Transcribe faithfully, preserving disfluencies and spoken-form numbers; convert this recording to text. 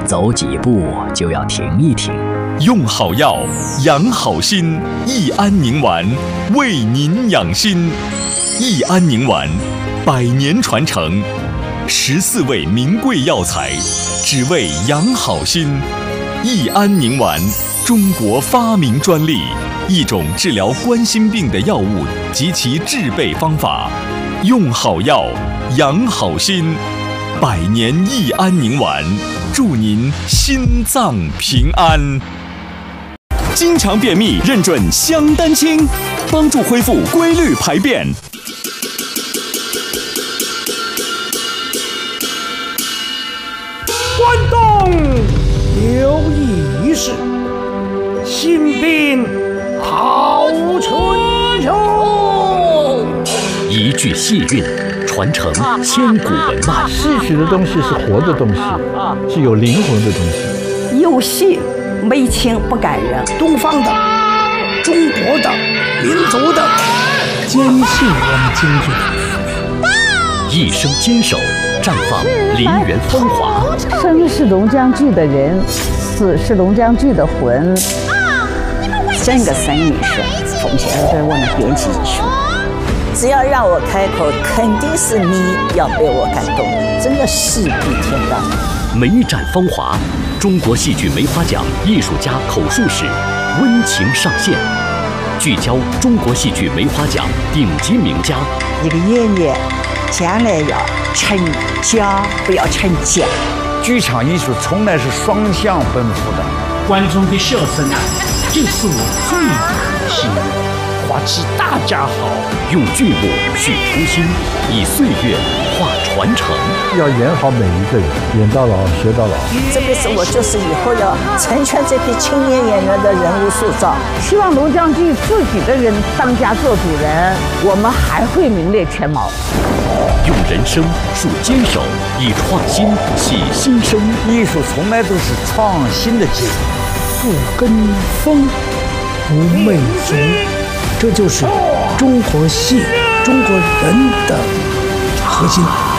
走几步就要停一停。 用好药，养好心，益安宁丸为您养心。益安宁丸，百年传承，十四味名贵药材，只为养好心。益安宁丸，中国发明专利，一种治疗冠心病的药物及其制备方法。用好药，养好心，百年益安宁丸，祝您心脏平安。经常便秘认准香丹清，帮助恢复规律排便。 关东有一事，新兵好春秋。 一句戏韵，传承千古文脉。 戏曲的东西是活的东西，是有灵魂的东西。 有戏没情不感人， 东方的、中国的、民族的， 坚信我们京剧。 一生坚守，绽放梨园风华。 生是龙江剧的人，死是龙江剧的魂。 整个生命是奉献给我的编辑艺术。只要让我开口，肯定是你要被我感动，真的戏比天大。 梅展风华，中国戏剧梅花奖艺术家口述史温情上线，聚焦中国戏剧梅花奖顶级名家。 一个演员将来要成家，不要成家。 剧场艺术从来是双向奔赴的， 观众的笑声啊，就是我最大的心愿。花期大家好， 用剧目续初心，以岁月画传承。 要演好每一个人，演到老学到老。 这辈子我就是以后要成全这批青年演员的人物塑造。 希望龙江剧自己的人当家做主人，我们还会名列前茅。 用人生树坚守，以创新系新生。 艺术从来都是创新的结果。 不跟风，不媚俗，这就是中国戏、中国人的核心。